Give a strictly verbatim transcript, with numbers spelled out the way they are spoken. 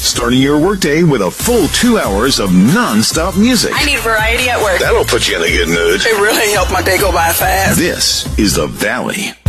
Starting your workday with a full two hours of non-stop music. I need variety at work. That'll put you in a good mood. It really helped my day go by fast. This is The Valley.